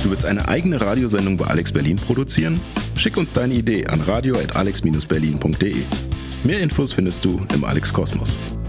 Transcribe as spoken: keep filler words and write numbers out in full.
Du willst eine eigene Radiosendung bei Alex Berlin produzieren? Schick uns deine Idee an radio at alex berlin punkt de. Mehr Infos findest du im Alex Kosmos.